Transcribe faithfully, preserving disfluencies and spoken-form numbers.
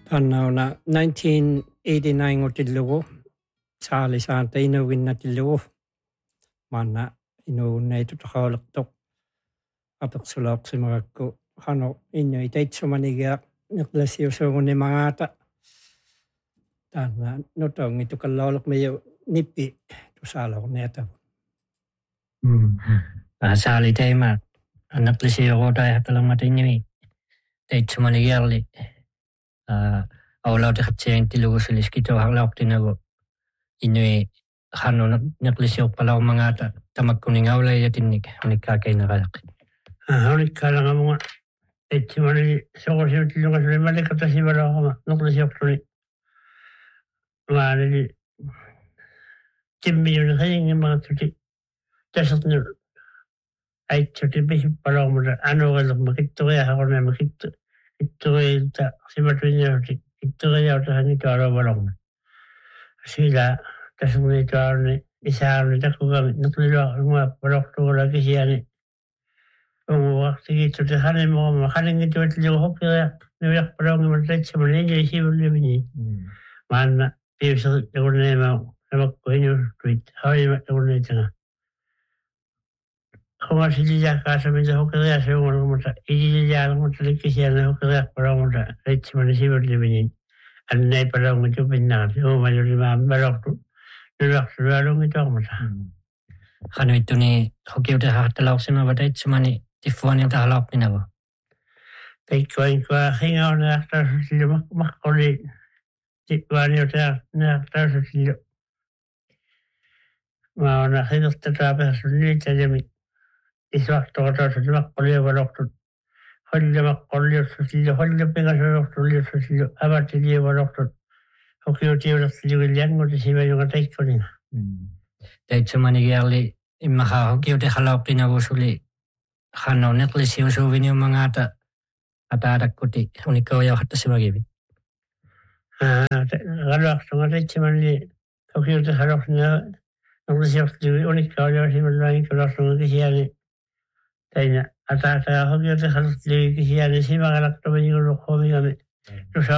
Tannauna nineteen eighty-nine utillugu saali saanta inuginnatillugu manna inuunnaitutaqaulaqtoq apeqsulaaqsimarakku hano innu itaitsumanigiaq neqlasiusuugunimagaata tanna nutongitukallauleqmiu nippi tusaalorniatavu. Mm. Saali teima neqlisiuruutaajaqalamatinnimi taitsumanigiarli aulauteqatsiantillugusuliskituarlaortinagu innui hannu neqlisiuppalaumagaata tamakkuningaulaiatinnik unikkaakainerajaqi. Unikkaalangamunga taitsimani soqosiutillugusulimalekatasivalorama neqlisiortuni maanili timmiyuniqayinngimagattuti tasertnul aitsuti pisuppalaumata anuugallerma kittoriahaqornama kittu kittoriilta simatuinniuti kittoriautahanitualuuvalorma sila taserniituarni isaarni takkugami neqliluaqlunga palortuula kisiani umuaqtigittuti hanimorma haningituatillugu hokkiria nuiarpalaungima taitsamani injaisivullimini maanna piuseritugunneema namakku inuutuit haima tugunneitanga Kumasilijakaasamita hokeriasuungulumata ijijaalumata likkisiana hokeriarpalaumata taitsamani sivullimini annaipalaungitupinnaati uumalulimaam balortu nulartulualungituarmata. Hanuittuni hokiutehaqtalaursima taitsamani tiffuaniutahalaortinagu. Taikkuainkua hingaunartarsutillu maqquli tikkuaniutartarsutillu mauna hinertataapersunniitajami isuartoqatarsutillu maqquliuvalortut hollamaqqulliursutillu hollupingasulortulliursutillu avatiliuvalortut hokiutiulertillugillaanguti sivajunga taikkuninga. Taitsamanigiarli immaha hokiutehalaortinagusuli hannu neqlisiusuuviniumagaata ataatakkuti unikkaujauhattasimagivi. Galuartunga taitsamani hokiutehalaortina neqlisiortillugi unikkaujausimallaangikulortunga kisiani taina ataataga hokiutehalaortillugi kisiani simagalaqtumañigulluqquumigami tusa